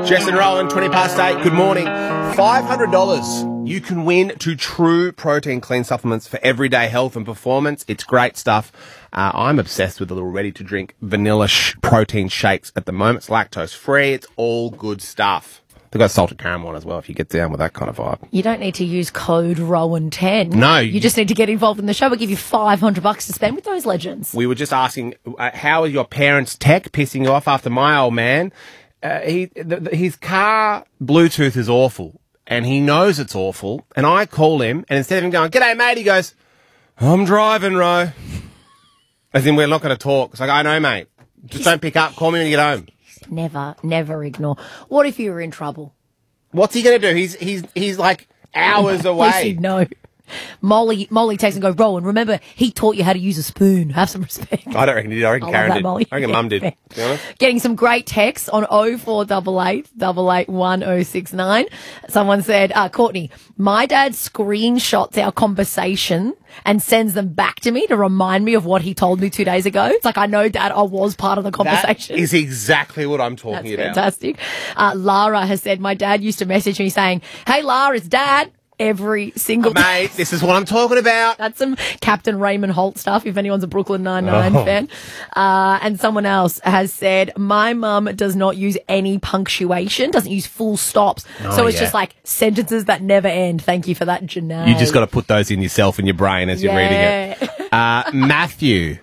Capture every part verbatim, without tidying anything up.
Jess and Rowan, twenty past eight. Good morning. five hundred dollars. You can win two True Protein Clean supplements for everyday health and performance. It's great stuff. Uh, I'm obsessed with the little ready-to-drink vanilla sh- protein shakes at the moment. It's lactose-free. It's all good stuff. They've got salted caramel on as well if you get down with that kind of vibe. You don't need to use code Rowan ten. No. You just need to get involved in the show. We'll give you five hundred bucks to spend with those legends. We were just asking, uh, how is your parents' tech pissing you off after my old man? Uh, he, the, the, his car Bluetooth is awful, and he knows it's awful. And I call him, and instead of him going, "G'day, mate," he goes, "I'm driving, Ro." As in, we're not going to talk. It's like, I know, mate. Just don't pick up. Call me when you get home. Never, never ignore. What if you were in trouble? What's he going to do? He's he's he's like hours At least away. he'd know. Molly, Molly takes and go, Rowan, remember, he taught you how to use a spoon. Have some respect. I don't reckon he did. I reckon I love Karen that, did. Molly. I reckon Mum did. To be honest. Getting some great texts on oh four eight eight, eight eight one oh six nine. Someone said, uh, Courtney, my dad screenshots our conversation and sends them back to me to remind me of what he told me two days ago. It's like, I know, Dad, I was part of the conversation. That is exactly what I'm talking That's about. fantastic. Uh, Lara has said, my dad used to message me saying, "Hey, Lara, it's Dad." Every single Oh, mate, this is what I'm talking about. That's some Captain Raymond Holt stuff, if anyone's a Brooklyn Nine-Nine Oh. fan. Uh, and someone else has said, my mum does not use any punctuation, doesn't use full stops. Oh, so it's yeah. just like sentences that never end. Thank you for that, Janae. You just got to put those in yourself in your brain as you're reading it. Uh, Matthew,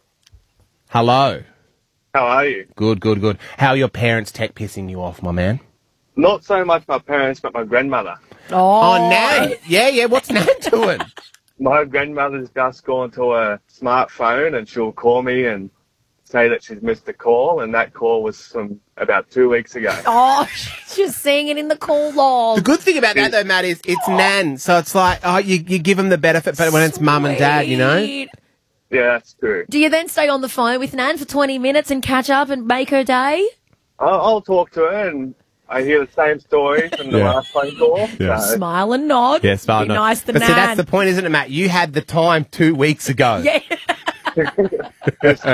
hello. How are you? Good, good, good. How are your parents tech pissing you off, my man? Not so much my parents, but my grandmother. Oh, Oh, Nan. Yeah, yeah. What's Nan doing? My grandmother's just gone to a smartphone and she'll call me and say that she's missed a call, and that call was from about two weeks ago. Oh, she's just seeing it in the call log. The good thing about that, though, Matt, is it's Nan. So it's like, oh, you, you give them the benefit, but when it's mum and dad, you know? Sweet. Yeah, that's true. Do you then stay on the phone with Nan for twenty minutes and catch up and make her day? I'll, I'll talk to her and I hear the same story from the Yeah. last phone call. Yeah. So, Smile and nod. Yes, Be nice to But Nan. see, that's the point, isn't it, Matt? You had the time two weeks ago. Yeah.